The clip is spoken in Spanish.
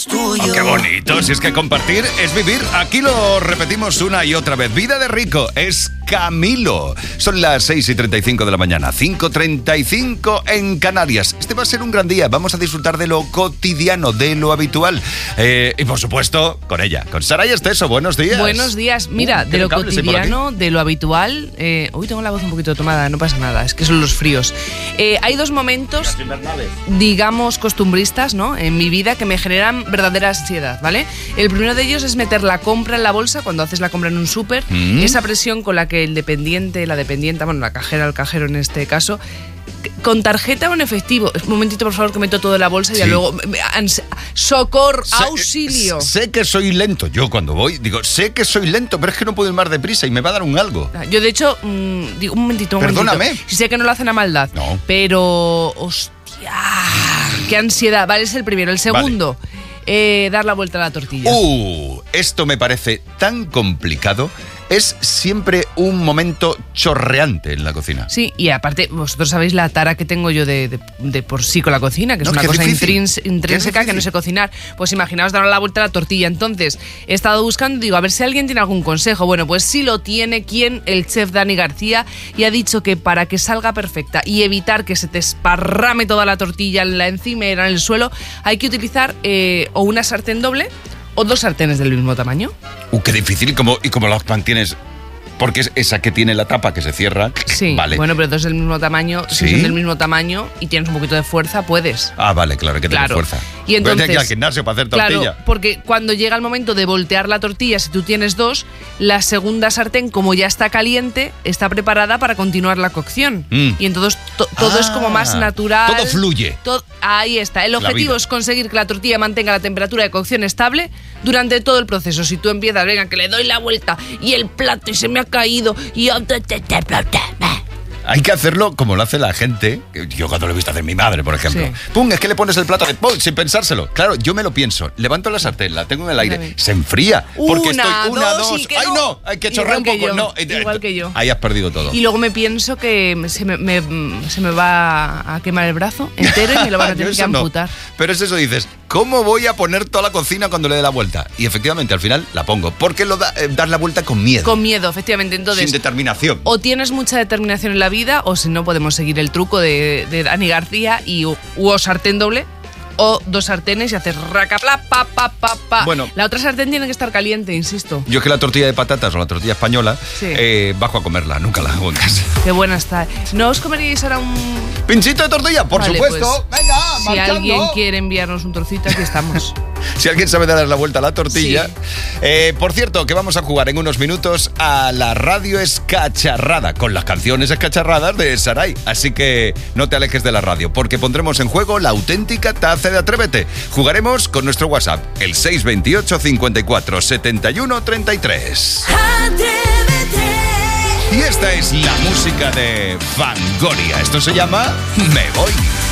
Oh, qué bonito, si es que compartir es vivir. Aquí lo repetimos una y otra vez. Vida de rico es Camilo. Son las 6:35 de la mañana, 5:35 en Canarias. Este va a ser un gran día. Vamos a disfrutar de lo cotidiano, de lo habitual. Y por supuesto, con ella, con Saray Esteso. Buenos días. Buenos días. Mira, de lo cotidiano, de lo habitual. Hoy tengo la voz un poquito tomada, no pasa nada, es que son los fríos. Hay dos momentos, digamos, costumbristas, ¿no?, en mi vida que me generan verdadera ansiedad, ¿vale? El primero de ellos es meter la compra en la bolsa cuando haces la compra en un súper. Esa presión con la que el dependiente, la dependienta, bueno, la cajera, el cajero en este caso, con tarjeta o en efectivo. Un momentito, por favor, que meto todo en la bolsa y ya luego... ¡Socorro! ¡Auxilio! Sé que soy lento. Yo cuando voy, digo, sé que soy lento, pero es que no puedo ir más deprisa y me va a dar un algo. Yo, de hecho, digo, un momentito. Perdóname. Si sé que no lo hacen a maldad. No. Pero... ¡Hostia! ¡Qué ansiedad! Vale, es el primero. El segundo... dar la vuelta a la tortilla. Esto me parece tan complicado. Es siempre un momento chorreante en la cocina. Sí, y aparte, vosotros sabéis la tara que tengo yo de por sí con la cocina, que es una cosa intrínseca, que no sé cocinar. Pues imaginaos dar la vuelta a la tortilla. Entonces, he estado buscando, digo, a ver si alguien tiene algún consejo. Bueno, pues sí lo tiene. ¿Quién? El chef Dani García. Y ha dicho que para que salga perfecta y evitar que se te esparrame toda la tortilla en la encimera, en el suelo, hay que utilizar o una sartén doble o dos sartenes del mismo tamaño. Qué difícil. ¿Y cómo las mantienes? Porque es esa que tiene la tapa que se cierra. Sí, vale. Bueno, pero dos del mismo tamaño. ¿Sí? Si son del mismo tamaño y tienes un poquito de fuerza, puedes. Vale, claro, que tienes fuerza. Y entonces, voy a ir al gimnasio para hacer tortilla. Claro, porque cuando llega el momento de voltear la tortilla, si tú tienes dos, la segunda sartén, como ya está caliente, está preparada para continuar la cocción. Y entonces todo es como más natural. Todo fluye. Ahí está. El objetivo es conseguir que la tortilla mantenga la temperatura de cocción estable durante todo el proceso. Si tú empiezas, venga, que le doy la vuelta y el plato y se me ha caído y... Hay que hacerlo como lo hace la gente. Yo cuando lo he visto hacer mi madre, por ejemplo. Sí. ¡Pum! Es que le pones el plato de ¡pum! Sin pensárselo. Claro, yo me lo pienso. Levanto la sartén, la tengo en el aire. Se enfría. Porque estoy dos. ¡Ay, no! Hay que chorrear un poco. No, igual que yo. Ahí has perdido todo. Y luego me pienso que se me va a quemar el brazo entero y me lo van a tener que amputar. No. Pero es eso, dices, ¿cómo voy a poner toda la cocina cuando le dé la vuelta? Y efectivamente, al final la pongo. Porque dar la vuelta con miedo. Con miedo, efectivamente. Entonces, sin determinación. O tienes mucha determinación en la vida, o si no, podemos seguir el truco de Dani García y o sartén doble o dos sartenes y hacer racapla, pa. Bueno, la otra sartén tiene que estar caliente, insisto. Yo es que la tortilla de patatas o la tortilla española, bajo a comerla, nunca la hago en casa. Qué buena está. ¿No os comeríais ahora un... pinchito de tortilla? Por supuesto. Pues, venga, si marchando. alguien quiere enviarnos un trocito, aquí estamos. Si alguien sabe dar la vuelta a la tortilla. Sí. Por cierto, que vamos a jugar en unos minutos a la radio escacharrada, con las canciones escacharradas de Saray. Así que no te alejes de la radio, porque pondremos en juego la auténtica taza de Atrévete. Jugaremos con nuestro WhatsApp, el 628 54 71 33. Y esta es la música de Fangoria. Esto se llama Me Voy.